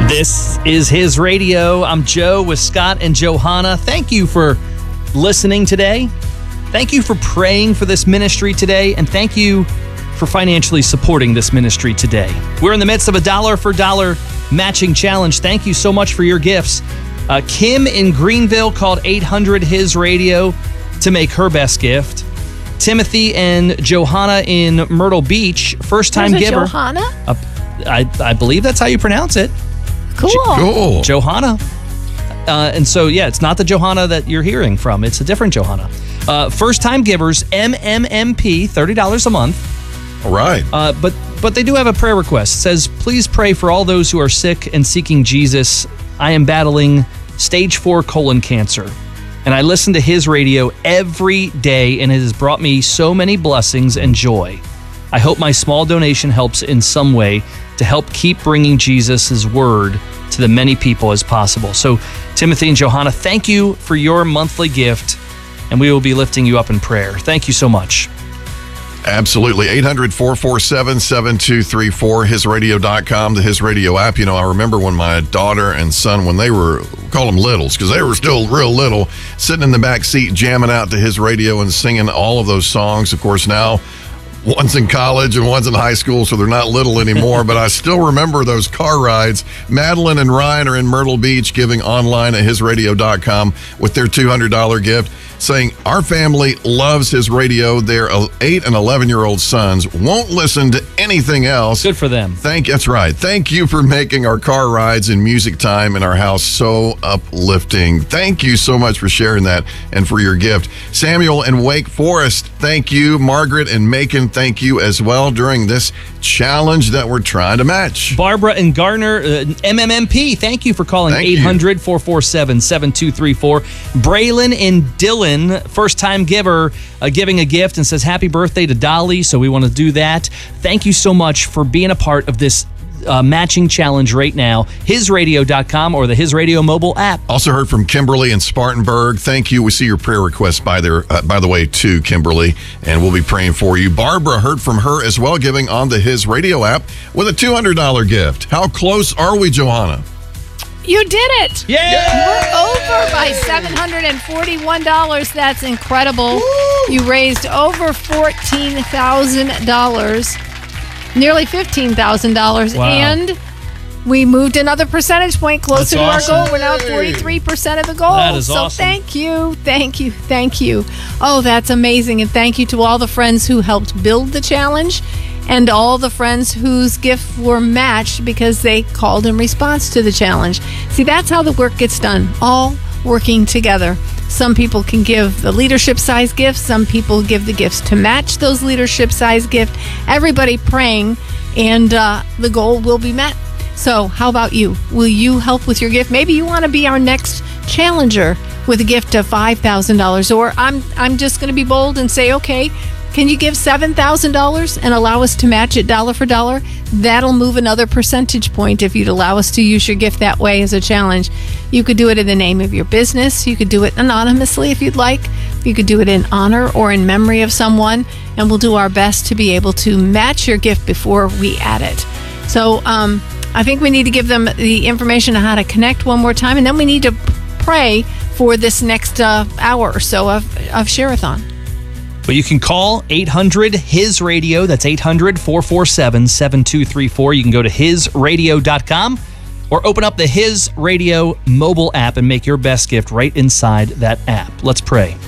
This is His Radio. I'm Joe with Scott and Johanna. Thank you for listening today. Thank you for praying for this ministry today. And thank you for financially supporting this ministry today. We're in the midst of a dollar for dollar matching challenge. Thank you so much for your gifts. Kim in Greenville called 800 His Radio to make her best gift. Timothy and Johanna in Myrtle Beach, first-time giver. Johanna? I believe that's how you pronounce it. Cool. Johanna. And so, yeah, it's not the Johanna that you're hearing from. It's a different Johanna. First-time givers, MMMP, $30 a month. All right. But they do have a prayer request. It says, please pray for all those who are sick and seeking Jesus. I am battling stage 4 colon cancer. And I listen to His Radio every day, and it has brought me so many blessings and joy. I hope my small donation helps in some way to help keep bringing Jesus' word to the many people as possible. So, Timothy and Johanna, thank you for your monthly gift, and we will be lifting you up in prayer. Thank you so much. Absolutely. 800-447-7234, hisradio.com, the His Radio app. You know, I remember when my daughter and son, when they were, call them littles, because they were still real little, sitting in the back seat, jamming out to His Radio and singing all of those songs. Of course, now one's in college and one's in high school, so they're not little anymore. But I still remember those car rides. Madeline and Ryan are in Myrtle Beach giving online at hisradio.com with their $200 gift, saying, our family loves His Radio. Their 8 and 11-year-old sons won't listen to anything else. Good for them. That's right. Thank you for making our car rides and music time in our house so uplifting. Thank you so much for sharing that and for your gift. Samuel in Wake Forest, thank you. Margaret and Macon, thank you as well during this challenge that we're trying to match. Barbara and Garner, MMMP, thank you for calling 800-447-7234. Braylon and Dylan, first-time giver, giving a gift and says, happy birthday to Dolly, so we want to do that. Thank you so much for being a part of this matching challenge right now. Hisradio.com or the His Radio mobile app. Also heard from Kimberly in Spartanburg. Thank you. We see your prayer requests by the way, to Kimberly, and we'll be praying for you. Barbara heard from her as well, giving on the His Radio app with a $200 gift. How close are we, Johanna? You did it. Yay! We're over by $741. That's incredible. Woo! You raised over $14,000, nearly $15,000. Wow. And we moved another percentage point closer to our goal. We're now at 43% of the goal. That is so awesome. Thank you. Oh, that's amazing. And thank you to all the friends who helped build the challenge, and all the friends whose gifts were matched because they called in response to the challenge. See, that's how the work gets done, all working together. Some people can give the leadership size gifts. Some people give the gifts to match those leadership size gifts. Everybody praying, and the goal will be met. So how about you? Will you help with your gift? Maybe you want to be our next challenger with a gift of $5,000. Or I'm just going to be bold and say, okay, can you give $7,000 and allow us to match it dollar for dollar? That'll move another percentage point if you'd allow us to use your gift that way as a challenge. You could do it in the name of your business. You could do it anonymously if you'd like. You could do it in honor or in memory of someone. And we'll do our best to be able to match your gift before we add it. So I think we need to give them the information on how to connect one more time. And then we need to pray for this next hour or so of Share-a-thon. But you can call 800-HIS-RADIO. That's 800-447-7234. You can go to hisradio.com or open up the His Radio mobile app and make your best gift right inside that app. Let's pray.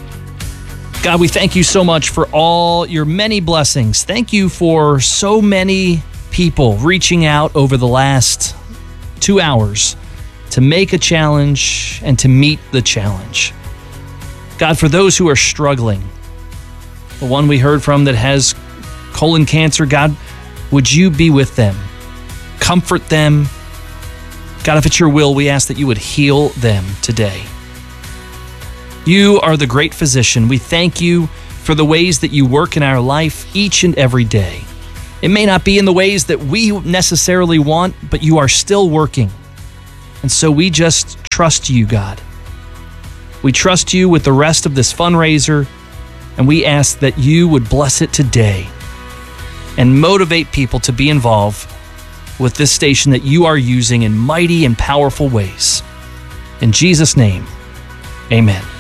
God, we thank you so much for all your many blessings. Thank you for so many people reaching out over the last 2 hours to make a challenge and to meet the challenge. God, for those who are struggling, the one we heard from that has colon cancer, God, would you be with them? Comfort them. God, if it's your will, we ask that you would heal them today. You are the great physician. We thank you for the ways that you work in our life each and every day. It may not be in the ways that we necessarily want, but you are still working. And so we just trust you, God. We trust you with the rest of this fundraiser. And we ask that you would bless it today and motivate people to be involved with this station that you are using in mighty and powerful ways. In Jesus' name, amen.